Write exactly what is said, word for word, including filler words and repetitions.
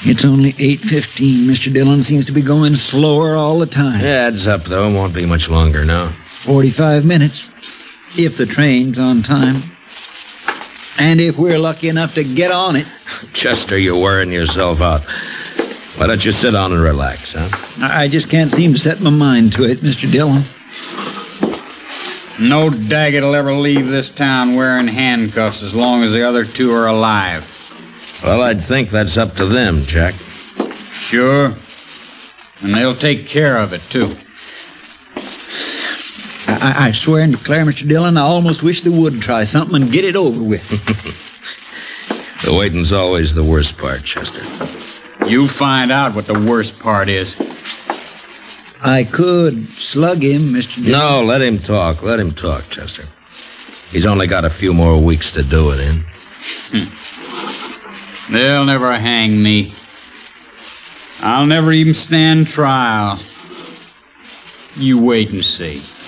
It's only eight fifteen. Mister Dillon seems to be going slower all the time. Yeah, adds up, though. It won't be much longer now. forty-five minutes, if the train's on time. And if we're lucky enough to get on it. Chester, you're wearing yourself out. Why don't you sit down and relax, huh? I just can't seem to set my mind to it, Mister Dillon. No Daggett will ever leave this town wearing handcuffs as long as the other two are alive. Well, I'd think that's up to them, Jack. Sure. And they'll take care of it, too. I, I swear and declare, Mister Dillon, I almost wish they would try something and get it over with. The waiting's always the worst part, Chester. You find out what the worst part is. I could slug him, Mister Dillon. No, let him talk. Let him talk, Chester. He's only got a few more weeks to do it in. Hmm. They'll never hang me. I'll never even stand trial. You wait and see.